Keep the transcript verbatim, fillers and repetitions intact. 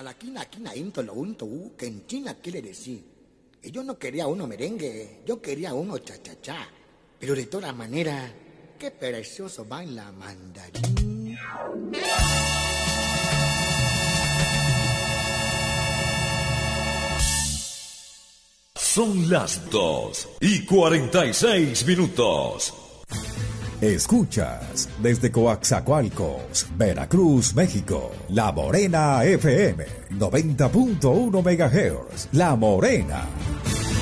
malaquina, quina, into, lo unto, u, que en China quiere decir. Que yo no quería uno merengue, yo quería uno cha-cha-cha. Pero de todas maneras, qué precioso baila mandarín. Son las dos y cuarenta y seis minutos. Escuchas desde Coaxacualcos, Veracruz, México, La Morena F M, noventa punto uno megahertz, La Morena.